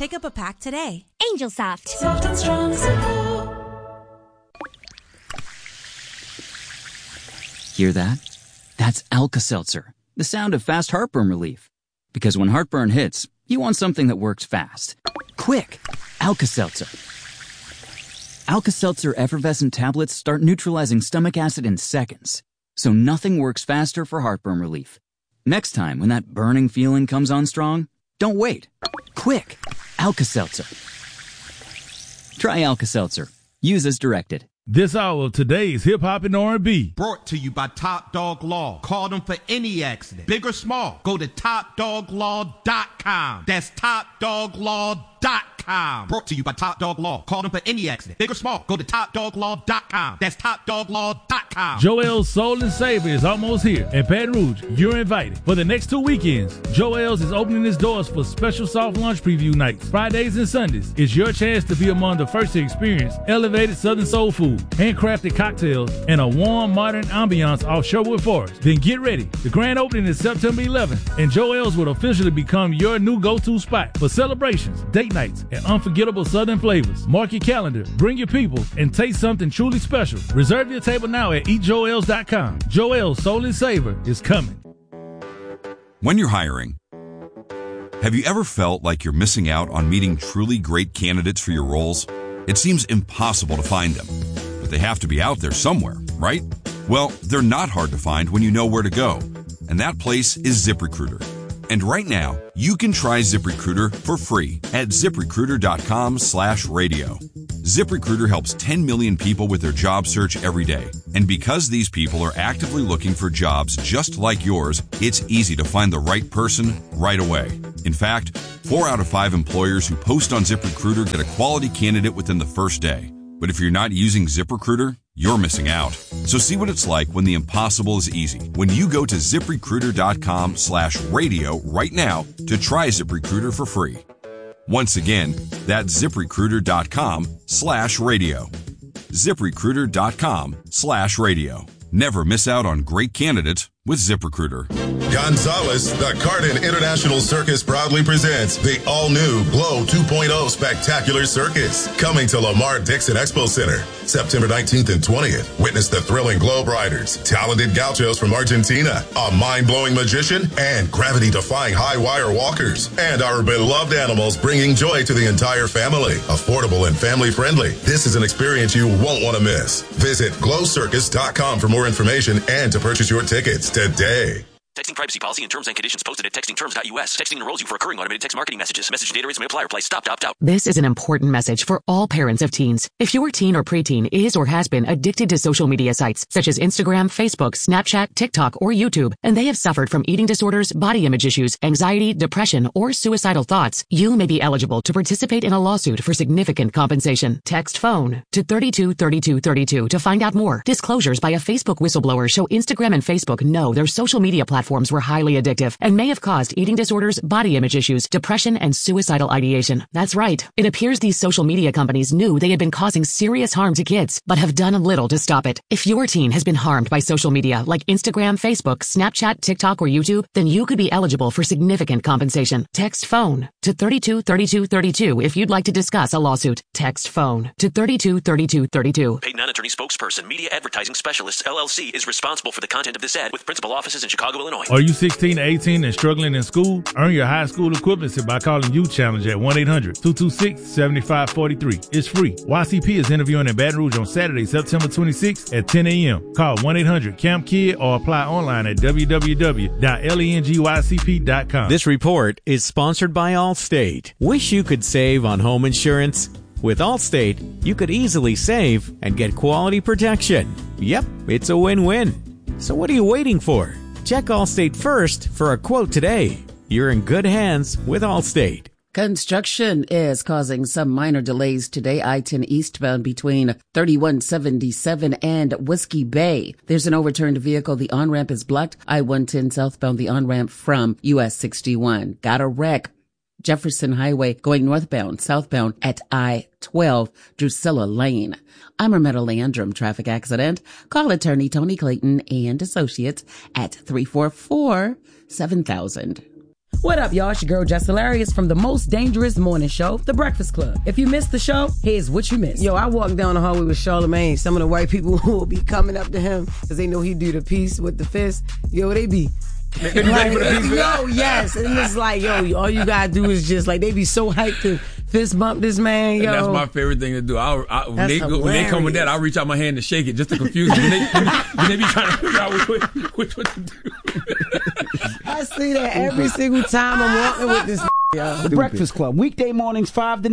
Pick up a pack today. Angel Soft. Soft and strong support. Hear that? That's Alka-Seltzer, the sound of fast heartburn relief. Because when heartburn hits, you want something that works fast. Quick! Alka-Seltzer. Alka-Seltzer effervescent tablets start neutralizing stomach acid in seconds. So nothing works faster for heartburn relief. Next time when that burning feeling comes on strong, don't wait. Quick! Alka-Seltzer. Try Alka-Seltzer. Use as directed. This hour of today's Hip Hop and R&B. Brought to you by Top Dog Law. Call them for any accident, big or small. Go to TopDogLaw.com. That's TopDogLaw.com. Brought to you by Top Dog Law. Call them for any accident, big or small. Go to TopDogLaw.com. That's TopDogLaw.com. Joel's Soul and Savor is almost here. In Baton Rouge, you're invited. For the next 2 weekends, Joel's is opening its doors for special soft lunch preview nights. Fridays and Sundays, it's your chance to be among the first to experience elevated Southern soul food, handcrafted cocktails, and a warm, modern ambiance off Sherwood Forest. Then get ready. The grand opening is September 11th, and Joel's will officially become your new go-to spot for celebrations, date nights, and unforgettable Southern flavors. Mark your calendar, bring your people, and taste something truly special. Reserve your table now at eatjoels.com. Joel's Soul and Savor is coming. When you're hiring, have you ever felt like you're missing out on meeting truly great candidates for your roles? It seems impossible to find them, but they have to be out there somewhere, right? Well, they're not hard to find when you know where to go, and that place is ZipRecruiter. And right now, you can try ZipRecruiter for free at ZipRecruiter.com/radio. ZipRecruiter helps 10 million people with their job search every day. And because these people are actively looking for jobs just like yours, it's easy to find the right person right away. In fact, 4 out of 5 employers who post on ZipRecruiter get a quality candidate within the first day. But if you're not using ZipRecruiter, you're missing out. So see what it's like when the impossible is easy. When you go to ZipRecruiter.com/radio right now to try ZipRecruiter for free. Once again, that's ZipRecruiter.com/radio. ZipRecruiter.com/radio. Never miss out on great candidates with ZipRecruiter. Gonzalez, the Cardin International Circus proudly presents the all-new Glow 2.0 Spectacular Circus, coming to Lamar Dixon Expo Center, September 19th and 20th. Witness the thrilling Globe Riders, talented gauchos from Argentina, a mind-blowing magician, and gravity-defying high-wire walkers, and our beloved animals bringing joy to the entire family. Affordable and family-friendly. This is an experience you won't want to miss. Visit glowcircus.com for more information and to purchase your tickets today. Texting privacy policy and terms and conditions posted at textingterms.us. Texting enrolls you for recurring automated text marketing messages. Message data rates may apply. Reply stop, opt out. This is an important message for all parents of teens. If your teen or preteen is or has been addicted to social media sites such as Instagram, Facebook, Snapchat, TikTok, or YouTube, and they have suffered from eating disorders, body image issues, anxiety, depression, or suicidal thoughts, you may be eligible to participate in a lawsuit for significant compensation. Text phone to 323232 to find out more. Disclosures by a Facebook whistleblower show Instagram and Facebook know their social media platforms were highly addictive and may have caused eating disorders, body image issues, depression, and suicidal ideation. That's right. It appears these social media companies knew they had been causing serious harm to kids, but have done little to stop it. If your teen has been harmed by social media like Instagram, Facebook, Snapchat, TikTok, or YouTube, then you could be eligible for significant compensation. Text phone to 323232 if you'd like to discuss a lawsuit. Text phone to 323232. Paid non-attorney spokesperson, Media Advertising Specialists, LLC, is responsible for the content of this ad with principal offices in Chicago, Illinois. Are you 16 to 18 and struggling in school? Earn your high school equivalency by calling Youth Challenge at 1-800-226-7543. It's free. YCP is interviewing in Baton Rouge on Saturday, September 26th at 10 a.m. Call 1-800-CAMP-KID or apply online at www.lengycp.com. This report is sponsored by Allstate. Wish you could save on home insurance? With Allstate, you could easily save and get quality protection. Yep, it's a win-win. So what are you waiting for? Check Allstate first for a quote today. You're in good hands with Allstate. Construction is causing some minor delays today. I-10 eastbound between 3177 and Whiskey Bay. There's an overturned vehicle. The on-ramp is blocked. I-110 southbound, the on-ramp from US 61. Got a wreck. Jefferson Highway going northbound, southbound at I-12, Drusilla Lane. I'm Rametta Landrum. Traffic accident. Call attorney Tony Clayton and Associates at 344-7000. What up, y'all? It's your girl, Jess Hilarious from the most dangerous morning show, The Breakfast Club. If you missed the show, here's what you missed. Yo, I walked down the hallway with Charlamagne. Some of the white people who will be coming up to him because they know he do the piece with the fist. Yo, they be... like, yo, yes. And it's like, yo, all you gotta do is just, like, they be so hyped to fist bump this man, yo. And that's my favorite thing to do. When they come with that, I'll reach out my hand to shake it just to confuse them. When they be trying to figure out which what to do. I see that every single time I'm walking with this, yo. The Breakfast Club, weekday mornings 5 to 9.